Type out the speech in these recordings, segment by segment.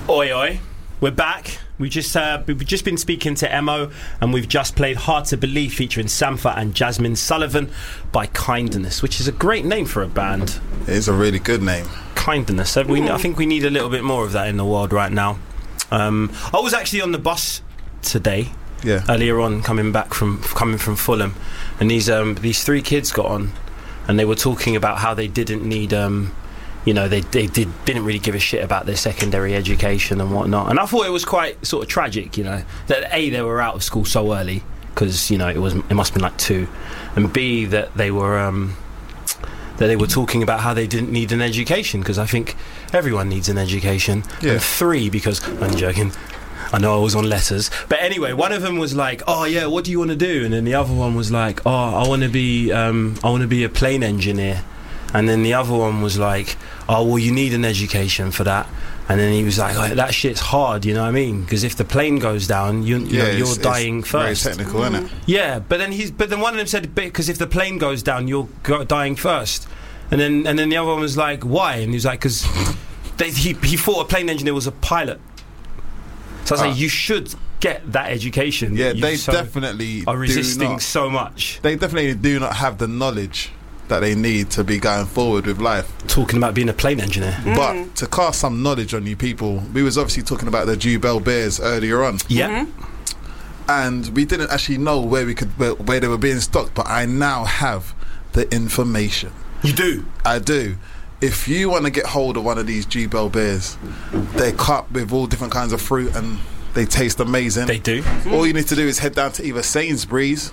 Oi, oi. We're back. We've just been speaking to Emo, and we've just played Hard to Believe featuring Sampha and Jasmine Sullivan by Kindness, which is a great name for a band. It is a really good name. Kindness. I think we need a little bit more of that in the world right now. I was actually on the bus today, earlier on, coming from Fulham, and these three kids got on, and they were talking about how they didn't need they didn't really give a shit about their secondary education and whatnot. And I thought it was quite sort of tragic, that A, they were out of school so early, because it must have been like 2, and B, that they were talking about how they didn't need an education, because I think everyone needs an education. And 3, because I'm joking, I know I was on letters, but anyway, one of them was like, oh yeah, what do you want to do? And then the other one was like, oh, I want to be a plane engineer. And then the other one was like, oh, well, you need an education for that. And then he was like, oh, that shit's hard, you know what I mean? Because if the plane goes down, you're dying first. Very technical, isn't it? Yeah, but then one of them said, because if the plane goes down, you're dying first. And then the other one was like, why? And he was like, because he thought a plane engineer was a pilot. So I was like, you should get that education. Yeah, they definitely are resisting so much. They definitely do not have the knowledge that they need to be going forward with life. Talking about being a plane engineer. But to cast some knowledge on you people, we was obviously talking about the Jubel Bears earlier on. Yeah. And we didn't actually know where they were being stocked, but I now have the information. You do? I do. If you want to get hold of one of these Jubel Bears, they're cut with all different kinds of fruit and they taste amazing. They do. All you need to do is head down to either Sainsbury's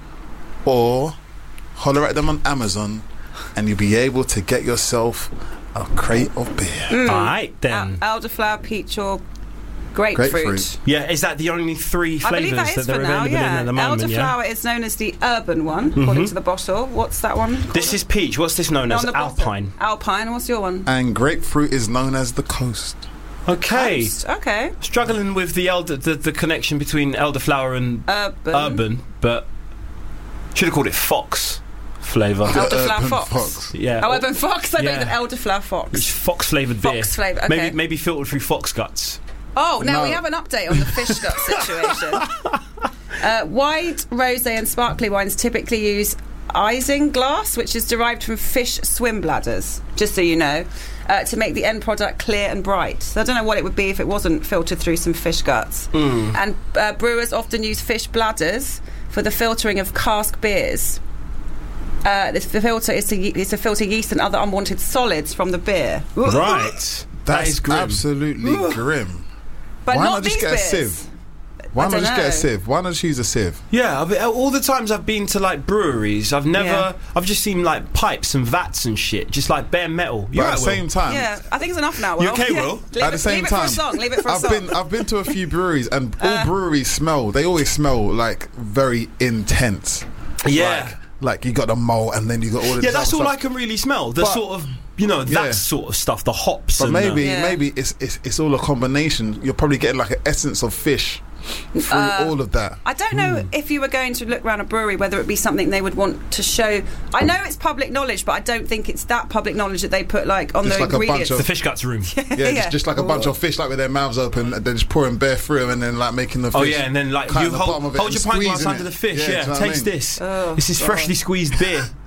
or holler at them on Amazon, and you'll be able to get yourself a crate of beer. Alright then. Elderflower, peach, or grapefruit. Yeah, is that the only 3 flavours that they're available in at the moment? Elderflower is known as the urban one, according to the bottle. What's that one called? This is peach. What's this known as? Alpine. Alpine. What's your one? And grapefruit is known as the Coast. Okay. Okay. Struggling with the connection between elderflower and urban, but should have called it Fox flavour. Elderflower Fox. Yeah. Oh, Urban Fox. I think Elderflower Fox. It's Fox flavoured beer. Fox flavour. Okay. Maybe filtered through fox guts. Oh, now we have an update on the fish gut situation. Wide, rosé and sparkly wines typically use isinglass, which is derived from fish swim bladders, just so you know, to make the end product clear and bright. So I don't know what it would be if it wasn't filtered through some fish guts. And brewers often use fish bladders for the filtering of cask beers. The filter is to filter yeast and other unwanted solids from the beer. Right. That is grim. Absolutely grim. But why not not just these get beers? a sieve? Why not just get a sieve? Why not just use a sieve? Yeah, all the times I've been to like breweries, I've just seen like pipes and vats and shit, just like bare metal. But at the same time, I think it's enough now. Will. You okay, Will? At the same time, leave it for a song. I've been to a few breweries, and all breweries they always smell like very intense. Yeah. Like you got the malt, and then you got all the that's all stuff. I can really smell. The sort of that sort of stuff, the hops. But and maybe it's all a combination. You're probably getting like an essence of fish through all of that. I don't know if you were going to look around a brewery whether it be something they would want to show. I know it's public knowledge, but I don't think it's that public knowledge that they put like on just the like ingredients. the fish guts room. Just like a bunch of fish like with their mouths open, and then just pouring bare through them, and then like making the fish. And then like you hold your pint glass under the fish. Taste this. This is freshly squeezed beer.